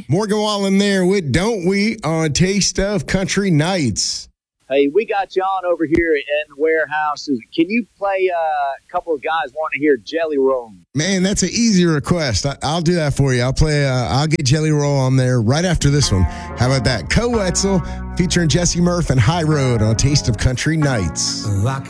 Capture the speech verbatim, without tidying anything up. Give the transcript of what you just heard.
Morgan Wallen there with Don't We on Taste of Country Nights. Hey, we got you on over here in the warehouse. Can you play uh, a couple of guys want to hear Jelly Roll? Man, that's an easy request. I, I'll do that for you. I'll play. Uh, I'll get Jelly Roll on there right after this one. How about that? Co Wetzel featuring Jesse Murph and High Road on Taste of Country Nights. I